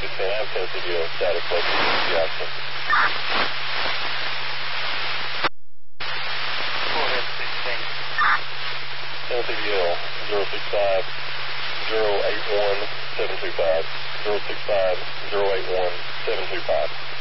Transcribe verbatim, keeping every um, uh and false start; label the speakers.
Speaker 1: sixteen, I have Tennessee View, static, local Jackson.
Speaker 2: Go ahead, sixteen.
Speaker 1: Tennessee View, zero six five, zero eight one, seven two five, zero six five, zero eight one, seven two five.